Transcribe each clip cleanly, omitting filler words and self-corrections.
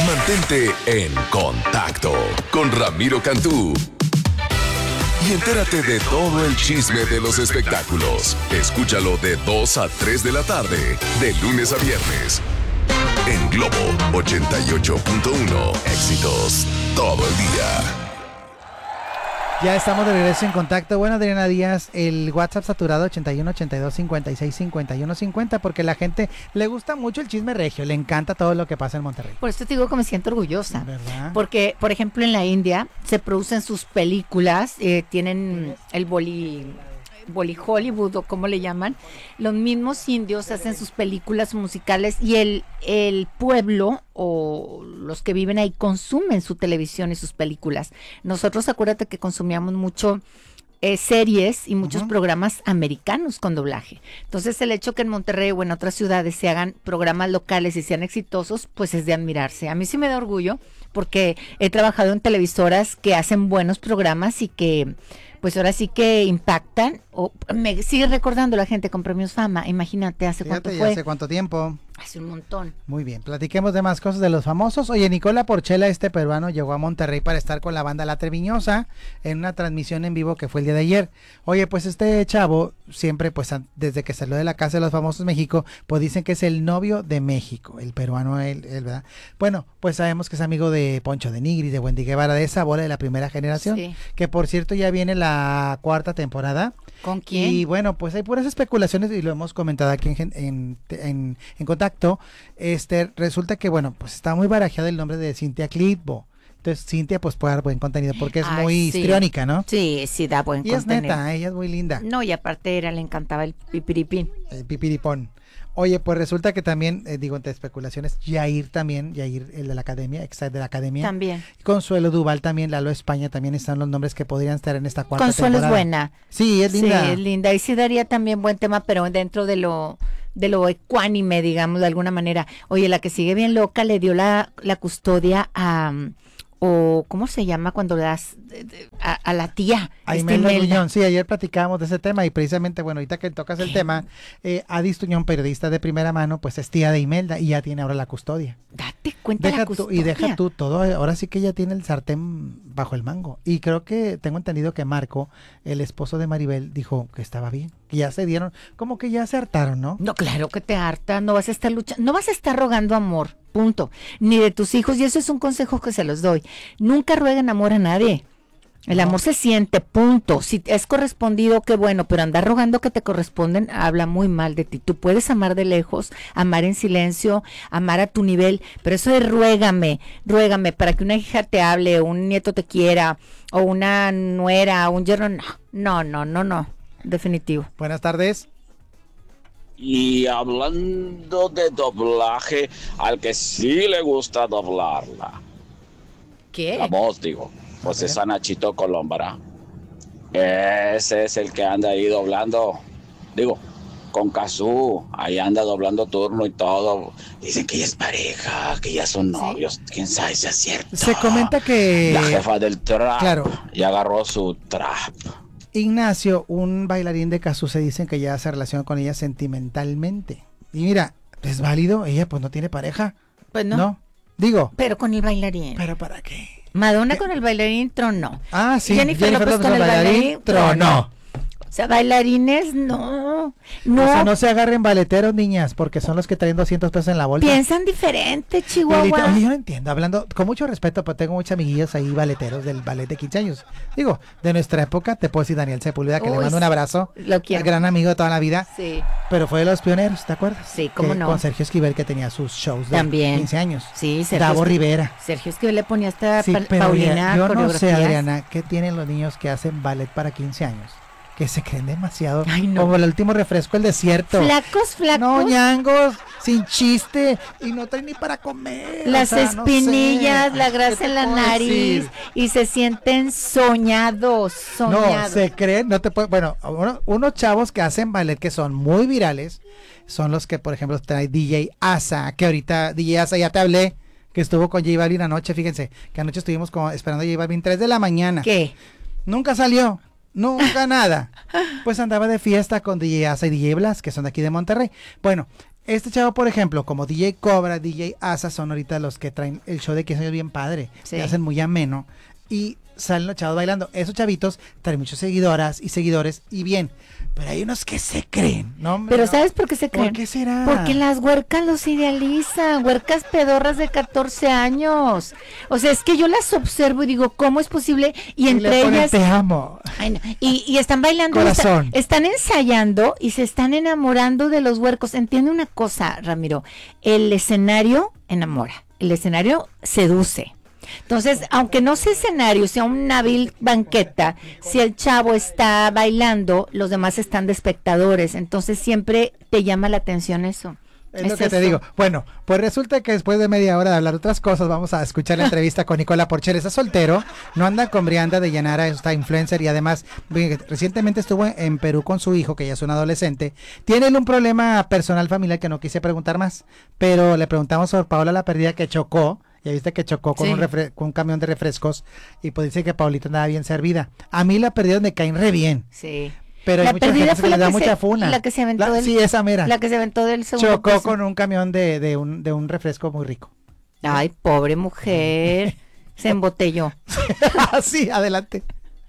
Mantente en contacto con Ramiro Cantú. Y entérate de todo el chisme de los espectáculos. Escúchalo de 2 a 3 de la tarde, de lunes a viernes. En Globo 88.1. Éxitos todo el día. Ya estamos de regreso en contacto. Bueno, Adriana Díaz, el WhatsApp saturado 81 82 56 51 50, porque la gente le gusta mucho el chisme regio, le encanta todo lo que pasa en Monterrey. Por eso te digo que me siento orgullosa. ¿Verdad? Porque, por ejemplo, en la India se producen sus películas, tienen el Bolly Hollywood, o como le llaman. Los mismos indios hacen sus películas musicales y el pueblo o los que viven ahí consumen su televisión y sus películas. Nosotros, acuérdate que consumíamos mucho series y muchos programas americanos con doblaje. Entonces, el hecho que en Monterrey o en otras ciudades se hagan programas locales y sean exitosos, pues es de admirarse. A mí sí me da orgullo porque he trabajado en televisoras que hacen buenos programas y que pues ahora sí que impactan. Me sigue recordando la gente con Premios Fama. Imagínate, ¿cuánto fue? ¿Hace cuánto tiempo? Hace un montón. Muy bien, platiquemos de más cosas de los famosos. Oye, Nicola Porchela, este peruano, llegó a Monterrey para estar con la banda La Treviñosa en una transmisión en vivo que fue el día de ayer. Oye, pues este chavo siempre, pues desde que salió de la Casa de los Famosos México, pues dicen que es el novio de México, el peruano, él, ¿verdad? Bueno, pues sabemos que es amigo de Poncho de Nigris, de Wendy Guevara, de esa bola de la primera generación, sí, que por cierto ya viene la 4ª temporada. ¿Con quién? Y bueno, pues hay puras especulaciones y lo hemos comentado aquí en contacto. Resulta que, bueno, pues está muy barajeado el nombre de Cintia Clitbo. Entonces, Cintia pues puede dar buen contenido porque es muy histriónica, ¿no? Sí, sí, da buen contenido. Y es neta, ella es muy linda. No, y aparte le encantaba el pipiripín. El pipiripón. Oye, pues resulta que también, entre especulaciones, Yair, el de la academia, de la academia. También. Consuelo Duval también, Lalo España, también están los nombres que podrían estar en esta 4ª temporada. Consuelo es buena. Sí, es linda. Sí, es linda. Y sí daría también buen tema, pero dentro de lo ecuánime, digamos, de alguna manera. Oye, la que sigue bien loca le dio la custodia o ¿cómo se llama cuando le das a la tía? Imelda Tuñón. Sí, ayer platicábamos de ese tema y precisamente, bueno, ahorita que tocas el tema, Adis Tuñón, periodista de primera mano, pues es tía de Imelda y ya tiene ahora la custodia. Date cuenta la custodia. Deja tú todo, ahora sí que ella tiene el sartén bajo el mango. Y creo que tengo entendido que Marco, el esposo de Maribel, dijo que estaba bien, que ya se dieron, como que ya se hartaron, ¿no? No, claro que te harta, no vas a estar luchando, no vas a estar rogando amor, punto, ni de tus hijos, y eso es un consejo que se los doy. Nunca rueguen amor a nadie. El amor se siente, punto. Si es correspondido, qué bueno, pero andar rogando que te corresponden habla muy mal de ti. Tú puedes amar de lejos, amar en silencio, amar a tu nivel, pero eso de ruégame para que una hija te hable, o un nieto te quiera, o una nuera, o un yerno, no, definitivo. Buenas tardes. Y hablando de doblaje, al que sí le gusta doblarla. ¿Qué? La voz, digo. Pues es a Nachito Colombra. Ese es el que anda ahí doblando. Digo, con Cazú. Ahí anda doblando turno y todo. Dicen que ya es pareja, que ya son novios. ¿Sí? ¿Quién sabe si es cierto? Se comenta que la jefa del trap, claro, ya agarró su trap. Ignacio, un bailarín de Cazú, se dicen que ya se relaciona con ella sentimentalmente. Y mira, es válido, ella pues no tiene pareja. Pues no. No, digo. Pero con el bailarín. ¿Pero para qué? Madonna con el bailarín tronó. Ah, sí. Jennifer López con el bailarín tronó. O sea, bailarines, no. O sea, no se agarren baleteros, niñas, porque son los que traen 200 pesos en la bolsa. Piensan diferente, Chihuahua. Oye, yo no entiendo, hablando con mucho respeto, pero tengo muchos amiguillos ahí baleteros del ballet de 15 años. Digo, de nuestra época, te puedo decir Daniel Sepúlveda, que le mando un abrazo. Lo quiero. El gran amigo de toda la vida. Sí. Pero fue de los pioneros, ¿te acuerdas? Sí, cómo no. Con Sergio Esquivel, que tenía sus shows de también 15 años. Sí, Sergio Davo Rivera. Sergio Esquivel le ponía hasta sí, Paulina yo no sé, Adriana, ¿qué tienen los niños que hacen ballet para 15 años? Que se creen demasiado. Ay, no. Como el último refresco, el desierto. Flacos. No, ñangos, sin chiste. Y no traen ni para comer. Las espinillas, no sé. La grasa en la nariz. Decir? Y se sienten soñados. No, se creen, no te puede. Bueno, unos chavos que hacen ballet que son muy virales son los que, por ejemplo, trae DJ Asa. Que ahorita, DJ Asa, ya te hablé. Que estuvo con J Balvin anoche. Fíjense, que anoche estuvimos esperando a J Balvin 3 de la mañana. ¿Qué? Nunca salió. Nunca nada. Pues andaba de fiesta con DJ Asa y DJ Blas, que son de aquí de Monterrey. Bueno, este chavo, por ejemplo, como DJ Cobra, DJ Asa, son ahorita los que traen el show de 15 años bien padre, Sí. que hacen muy ameno, y salen los chavos bailando. Esos chavitos traen muchas seguidoras y seguidores, y bien, pero hay unos que se creen, ¿no? Hombre, Pero no. ¿sabes por qué se creen? ¿Por qué será? Porque las huercas los idealizan, huercas pedorras de 14 años. O sea, es que yo las observo y digo, ¿cómo es posible? Y Y entre le ponen, ellas... te amo. Ay, no. Y están bailando, Corazón. están ensayando y se están enamorando de los huercos. Entiende una cosa, Ramiro, el escenario enamora, el escenario seduce. Entonces, aunque no sea escenario, sea una vil banqueta, si el chavo está bailando, los demás están de espectadores. Entonces, siempre te llama la atención eso. Es lo que te digo. Bueno, pues resulta que después de media hora de hablar de otras cosas, vamos a escuchar la entrevista con Nicola Porchela. Está soltero, no anda con Brianda de Llanara, está influencer y además recientemente estuvo en Perú con su hijo, que ya es un adolescente. Tiene él un problema personal familiar que no quise preguntar más, pero le preguntamos sobre Paola La Perdida, que chocó. Ya viste que chocó con, Sí. con un camión de refrescos y pues dice que Paulita andaba bien servida. A mí La Perdida me caen re bien. Sí. Pero La hay mucha Perdida gente fue que la le da que mucha se- funa. la que se aventó del- Sí, esa mera. La que se aventó del segundo Chocó piso. con un camión de un refresco muy rico. Ay, pobre mujer. Se embotelló. Sí, adelante.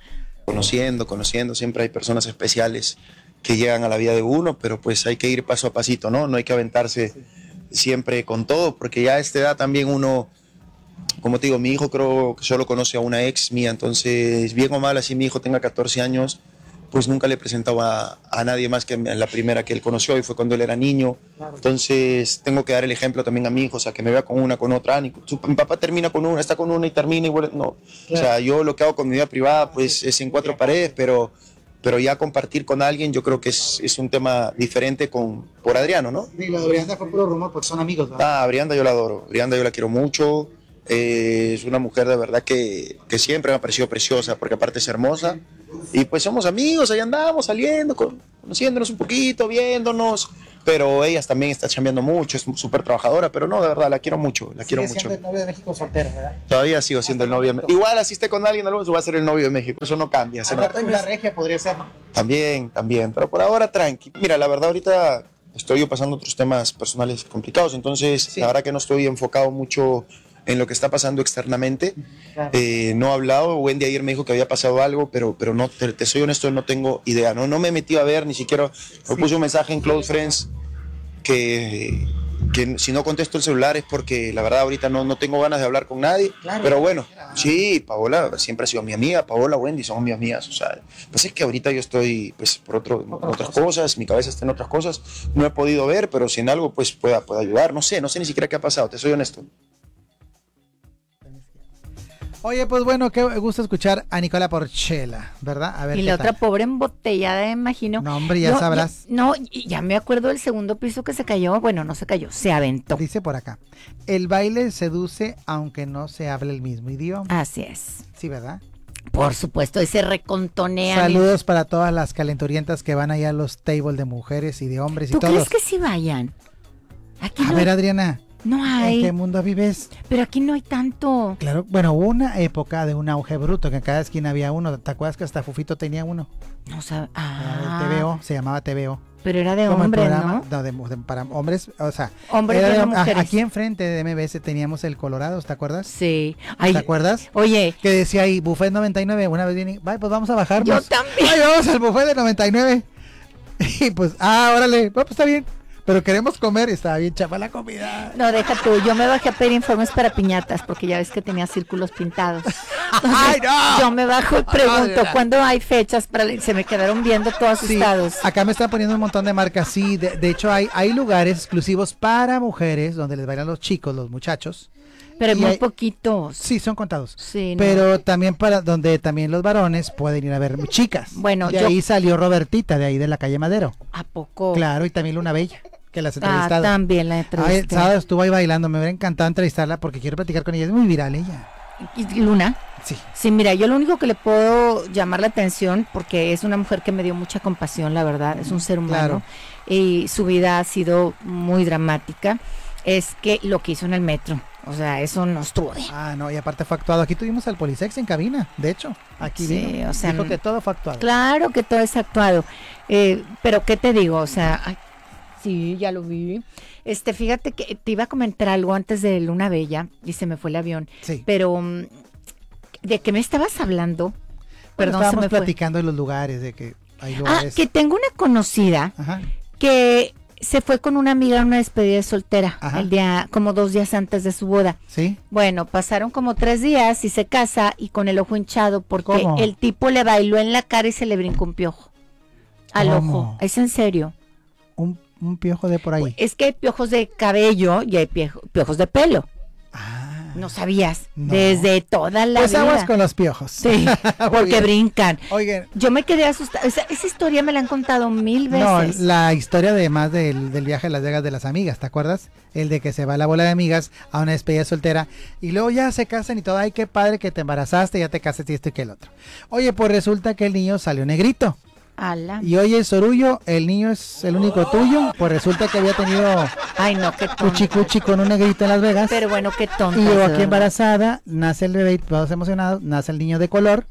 Conociendo, siempre hay personas especiales que llegan a la vida de uno, pero pues hay que ir paso a pasito, ¿no? No hay que aventarse siempre con todo, porque ya a esta edad también uno, como te digo, mi hijo creo que solo conoce a una ex mía, entonces bien o mal, así mi hijo tenga 14 años, pues nunca le presentaba a nadie más que la primera que él conoció y fue cuando él era niño. Entonces tengo que dar el ejemplo también a mi hijo, o sea, que me vea con una, con otra. Mi papá termina con una, está con una y termina y vuelve. No, o sea, yo lo que hago con mi vida privada pues es en cuatro paredes, pero ya compartir con alguien yo creo que es un tema diferente por Adriano, ¿no? Y lo de Brianda fue puro rumor porque son amigos, ¿verdad? Ah, Brianda yo la adoro, Brianda yo la quiero mucho, es una mujer de verdad que siempre me ha parecido preciosa, porque aparte es hermosa, y pues somos amigos, ahí andamos saliendo, conociéndonos un poquito, viéndonos, pero ella también está chambeando mucho, es súper trabajadora, pero no, de verdad, la quiero mucho, la quiero mucho. Sigue siendo el novio de México soltero, ¿verdad? Todavía sigo siendo el novio de México. Igual así esté con alguien, no voy a ser el novio de México, eso no cambia. La regia podría ser, ¿no? También, pero por ahora tranqui. Mira, la verdad ahorita estoy yo pasando otros temas personales complicados, entonces Sí. la verdad que no estoy enfocado mucho en lo que está pasando externamente. Claro. No he hablado, Wendy ayer me dijo que había pasado algo, pero no, te soy honesto, no tengo idea, no me he metido a ver, ni siquiera me puse un mensaje en Close Friends que si no contesto el celular es porque la verdad ahorita no tengo ganas de hablar con nadie, Claro. pero bueno, sí, Paola siempre ha sido mi amiga, Paola, Wendy son mis amigas, o sea, pues es que ahorita yo estoy pues por otras cosas, mi cabeza está en otras cosas, no he podido ver, pero si en algo pues pueda ayudar, no sé ni siquiera qué ha pasado, te soy honesto. Oye, pues bueno, qué gusto escuchar a Nicola Porchela, ¿verdad? A ver Y qué la tal. otra pobre embotellada, me imagino. No, hombre, ya sabrás. No, ya me acuerdo del segundo piso que se cayó. Bueno, no se cayó, se aventó. Dice por acá, el baile seduce aunque no se hable el mismo idioma. Así es. Sí, ¿verdad? Por supuesto, ese recontonean. Saludos para todas las calenturientas que van allá a los tables de mujeres y de hombres y ¿Tú todos. crees que sí vayan? Aquí A no, ver, Adriana, no ¿en qué hay, mundo vives? pero aquí no hay tanto. Claro, bueno, hubo una época de un auge bruto, que en cada esquina había uno. ¿Te acuerdas que hasta Fufito tenía uno? No sabe. El TVO, se llamaba TVO. Pero era de Como el hombres, programa, ¿no? para hombres, o sea, Hombres era y de- mujeres. aquí enfrente de MBS teníamos el Colorado, ¿te acuerdas? Sí. Ay, ¿Te acuerdas? oye, Que decía ahí, buffet 99, una vez viene, vaya, pues vamos a bajarnos. yo también. Ay, vamos al buffet de 99. Y pues, órale, bueno, pues está bien. Pero queremos comer, estaba bien chapa la comida. No, deja tú, yo me bajé a pedir informes para piñatas porque ya ves que tenía círculos pintados. Entonces, ¡Ay, no! yo me bajo y pregunto, Adriana. ¿cuándo hay fechas para se me quedaron viendo todos Sí, asustados? acá me están poniendo un montón de marcas, sí, de hecho hay lugares exclusivos para mujeres donde les bailan los chicos, los muchachos. Pero y muy hay- poquitos. Sí, son contados. Sí, no. Pero también para donde también los varones pueden ir a ver chicas. Bueno, de yo- ahí salió Robertita, de ahí de la calle Madero. ¿A poco? Claro, y también Luna Bella, que las he Ah, entrevistado. también la Ay, entrevisté. el sábado estuvo ahí bailando, me hubiera encantado entrevistarla porque quiero platicar con ella, es muy viral ella. ¿Y Luna? Sí. Sí, mira, yo lo único que le puedo llamar la atención, porque es una mujer que me dio mucha compasión, la verdad, es un ser humano, Claro. y su vida ha sido muy dramática, es que lo que hizo en el metro, o sea, eso no estuvo bien. Ah, no, y aparte fue actuado. Aquí tuvimos al Polisex en cabina, de hecho. Aquí Sí, vino. o sea, Dijo que todo fue actuado. Claro que todo es actuado, pero ¿qué te digo? O sea, ay, Sí, ya lo vi. Fíjate que te iba a comentar algo antes de Luna Bella y se me fue el avión. Sí. Pero, ¿de qué me estabas hablando? Perdón, estábamos se me platicando de los lugares, de que hay fue. lugares. Que tengo una conocida Ajá. que se fue con una amiga a una despedida de soltera, Ajá. como 2 días antes de su boda. Sí. Bueno, pasaron como 3 días y se casa y con el ojo hinchado porque ¿Cómo? el tipo le bailó en la cara y se le brincó un piojo al ¿Cómo? ojo. ¿Es en serio? Un piojo de por ahí. Es que hay piojos de cabello y hay piojos de pelo. Ah. No sabías. No. Desde toda la Pues vida. aguas con los piojos. Sí, Muy porque bien. brincan. Oigan, Yo me quedé asustada. Esa historia me la han contado 1000 no, veces. la historia además del viaje a Las Vegas de las amigas, ¿te acuerdas? El de que se va la bola de amigas a una despedida soltera y luego ya se casan y todo. Ay, qué padre que te embarazaste, ya te casaste y esto y que el otro. Oye, pues resulta que el niño salió negrito. Ala. Y oye, Sorullo, el niño es el único tuyo. Pues resulta que había tenido Ay, no, qué tonto. cuchi cuchi con un negrito en Las Vegas. Pero bueno, qué tonto. Y llegó aquí embarazada, nace el bebé, todos emocionados, nace el niño de color.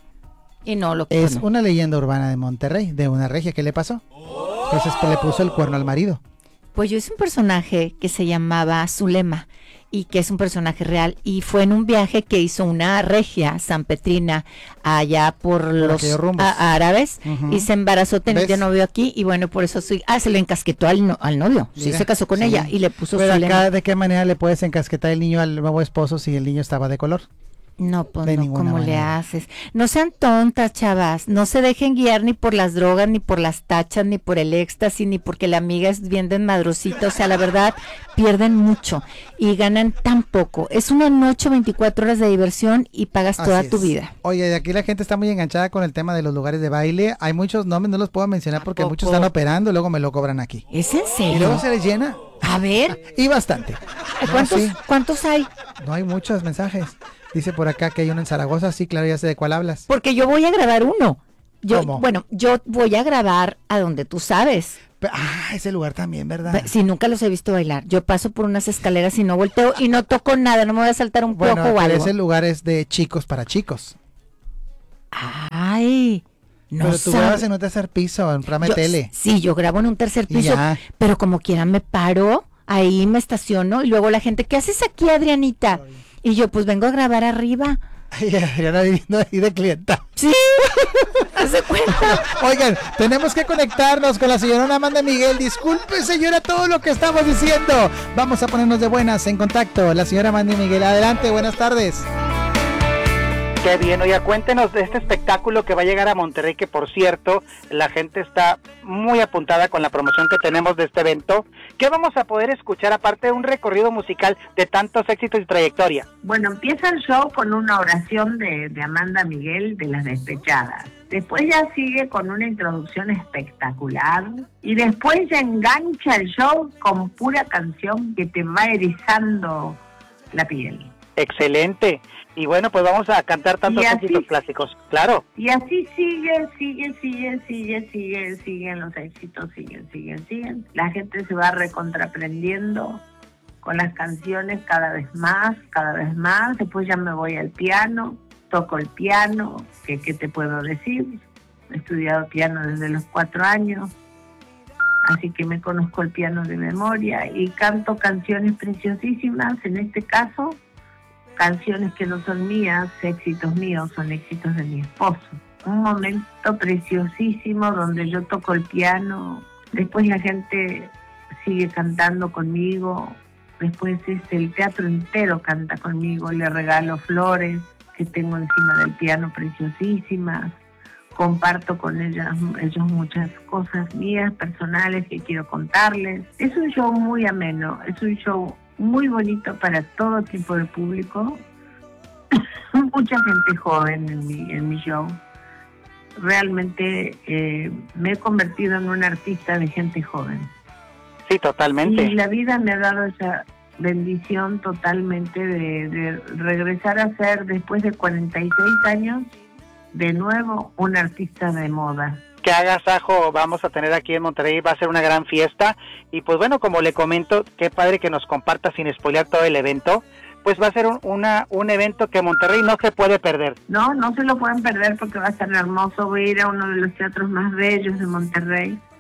Y no lo Es quiero. una leyenda urbana de Monterrey, de una regia. ¿Qué le pasó? Entonces le puso el cuerno al marido. Pues yo hice un personaje que se llamaba Zulema y que es un personaje real y fue en un viaje que hizo una regia sanpetrina allá por los aquellos rumbos. árabes. Ujú. Y se embarazó, tenía ¿Ves? novio aquí y bueno, por eso se le encasquetó al novio. Sí, Mira, se casó con sí. ella y le puso Pero Zulema. acá, ¿de qué manera le puedes encasquetar el niño al nuevo esposo si el niño estaba de color? No, pues De no, ninguna ¿cómo le manera. haces? No sean tontas, chavas. No se dejen guiar ni por las drogas, ni por las tachas, ni por el éxtasis, ni porque la amiga es bien desmadrosita. O sea, la verdad, pierden mucho y ganan tan poco. Es una noche, 24 horas de diversión y pagas toda Así tu es. vida. Oye, de aquí la gente está muy enganchada con el tema de los lugares de baile. Hay muchos nombres, no los puedo mencionar porque poco? muchos están operando y luego me lo cobran aquí. ¿Es en Y luego serio? se les llena. A ver, Y bastante. ¿cuántos, No, sí, ¿cuántos hay? no hay muchos mensajes. Dice por acá que hay uno en Zaragoza. Sí, claro, ya sé de cuál hablas. Porque yo voy a grabar uno. ¿Cómo? Bueno, yo voy a grabar a donde tú sabes. Ese lugar también, ¿verdad? Si nunca los he visto bailar, yo paso por unas escaleras y no volteo y no toco nada, no me voy a saltar un Bueno, piojo o pero algo. ese lugar es de chicos para chicos. Ay, no pero tú sabe- grabas en un tercer piso, en programa de Yo- tele. Sí, yo grabo en un tercer Y piso, ya. pero como quiera me paro, ahí me estaciono y luego la gente, ¿qué haces aquí, Adrianita? Y yo, pues vengo a grabar arriba. Ay, Adriana viviendo ahí de clienta. Sí, haz de cuenta. Oigan, tenemos que conectarnos con la señora Amanda Miguel. Disculpe, señora, todo lo que estamos diciendo. Vamos a ponernos de buenas en contacto. La señora Amanda Miguel, adelante, buenas tardes. Qué bien, oiga, cuéntenos de este espectáculo que va a llegar a Monterrey, que por cierto, la gente está muy apuntada con la promoción que tenemos de este evento. ¿Qué vamos a poder escuchar aparte de un recorrido musical de tantos éxitos y trayectoria? Bueno, empieza el show con una oración de Amanda Miguel de Las Despechadas. Después ya sigue con una introducción espectacular y después ya engancha el show con pura canción que te va erizando la piel. Excelente. Y bueno, pues vamos a cantar tantos Y así- éxitos clásicos. Claro. Y así siguen los éxitos, siguen. La gente se va recontraprendiendo con las canciones cada vez más. Después ya me voy al piano, toco el piano, ¿qué te puedo decir? He estudiado piano desde los 4 años, así que me conozco el piano de memoria y canto canciones preciosísimas, en este caso canciones que no son mías, éxitos míos, son éxitos de mi esposo. Un momento preciosísimo donde yo toco el piano, después la gente sigue cantando conmigo, después el teatro entero canta conmigo, le regalo flores que tengo encima del piano preciosísimas, comparto con ellos muchas cosas mías, personales que quiero contarles. Es un show muy ameno, es un show muy bonito para todo tipo de público. Mucha gente joven en mi show. Realmente me he convertido en una artista de gente joven. Sí, totalmente. Y la vida me ha dado esa bendición totalmente de regresar a ser, después de 46 años, de nuevo una artista de moda. Que agasajo vamos a tener aquí en Monterrey, va a ser una gran fiesta y pues bueno, como le comento, qué padre que nos comparta sin spoilear todo el evento, pues va a ser un evento que Monterrey no se puede perder. No se lo pueden perder porque va a estar hermoso. Voy a ir a uno de los teatros más bellos de Monterrey,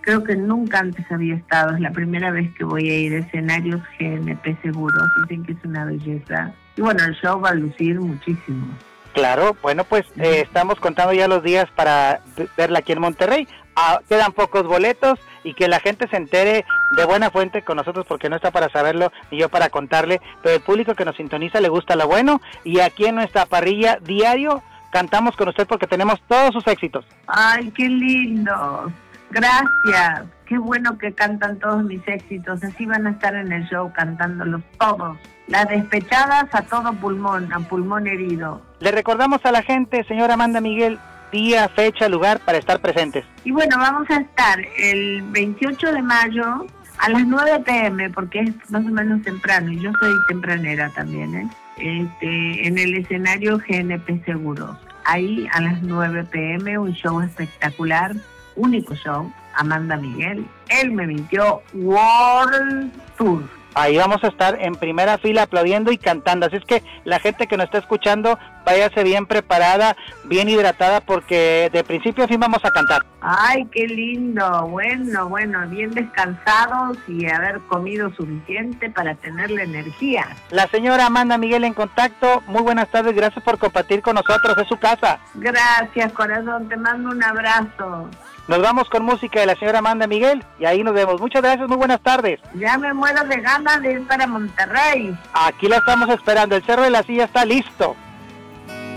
creo que nunca antes había estado, es la primera vez que voy a ir a escenarios GNP Seguros, dicen que es una belleza. Y bueno, el show va a lucir muchísimo. Claro, bueno, pues estamos contando ya los días para verla aquí en Monterrey. Quedan pocos boletos y que la gente se entere de buena fuente con nosotros, porque no está para saberlo ni yo para contarle, pero el público que nos sintoniza le gusta lo bueno, y aquí en nuestra parrilla diario cantamos con usted porque tenemos todos sus éxitos. Ay, qué lindo. Gracias. Qué bueno que cantan todos mis éxitos. Así van a estar en el show cantándolos todos. Las despechadas a todo pulmón, a pulmón herido. Le recordamos a la gente, señora Amanda Miguel, día, fecha, lugar para estar presentes. Y bueno, vamos a estar el 28 de mayo a las 9 p.m. porque es más o menos temprano y yo soy tempranera también, en el escenario GNP Seguros. Ahí a las 9 p.m. un show espectacular, único show, Amanda Miguel, Él me mintió World Tour. Ahí vamos a estar en primera fila aplaudiendo y cantando, así es que la gente que nos está escuchando, váyase bien preparada, bien hidratada, porque de principio a fin vamos a cantar. Ay, qué lindo, bueno, bien descansados y haber comido suficiente para tener la energía. La señora Amanda Miguel en contacto, muy buenas tardes, gracias por compartir con nosotros, es su casa. Gracias, corazón, te mando un abrazo. Nos vamos con música de la señora Amanda Miguel y ahí nos vemos. Muchas gracias, muy buenas tardes. Ya me muero de ganas de ir para Monterrey. Aquí la estamos esperando, el Cerro de la Silla está listo.